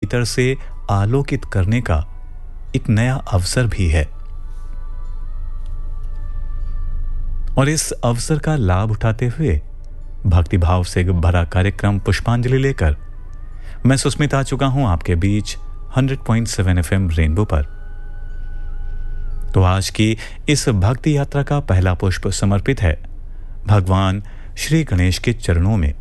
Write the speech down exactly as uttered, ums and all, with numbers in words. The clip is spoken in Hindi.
भीतर से आलोकित करने का एक नया अवसर भी है। और इस अवसर का लाभ उठाते हुए भक्तिभाव से भरा कार्यक्रम पुष्पांजलि लेकर मैं सुस्मित आ चुका हूं आपके बीच सौ पॉइंट सात एफएम रेनबो पर। तो आज की इस भक्ति यात्रा का पहला पुष्प समर्पित है भगवान श्री गणेश के चरणों में।